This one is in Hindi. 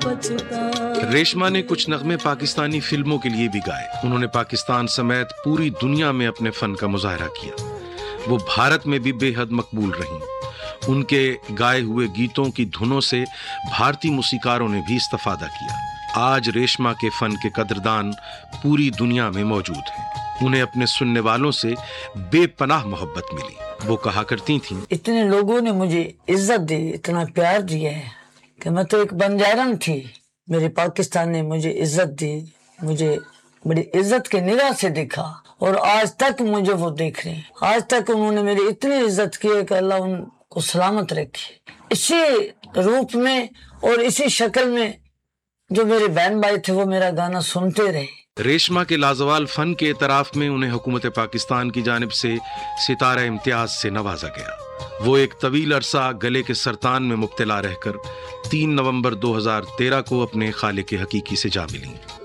पछता। रेशमा ने कुछ नगमे पाकिस्तानी फिल्मों के लिए भी गाए। उन्होंने पाकिस्तान समेत पूरी दुनिया में अपने फन का मुजाहरा किया। वो भारत में भी बेहद मकबूल रहीं। उनके गाए हुए गीतों की धुनों से भारतीय मूसीकारों ने भी इस्तिफादा किया। आज रेशमा के फन के कदरदान पूरी दुनिया में मौजूद हैं। उन्हें अपने सुनने वालों से बेपनाह मोहब्बत मिली। वो कहा करती थीं, इतने लोगों ने मुझे इज्जत दी, इतना प्यार दिया है कि मैं तो एक बंजारन थी, मेरे पाकिस्तान ने मुझे इज्जत दी, मुझे बड़ी इज्जत के निगाह से देखा और आज तक मुझे वो देख रहे हैं। आज तक उन्होंने मेरी इतनी इज्जत की है कि अल्लाह उनको सलामत रखे। इसी रूप में और इसी शक्ल में जो मेरे बहन भाई थे वो मेरा गाना सुनते रहे। रेशमा के लाजवाल फन के एतराफ में उन्हें हुकूमत पाकिस्तान की जानिब से सितारा इम्तियाज से नवाजा गया। वो एक तवील अरसा गले के सरतान में मुब्तला रहकर 3 नवंबर 2013 को अपने खालिक हकीकी से जा मिली।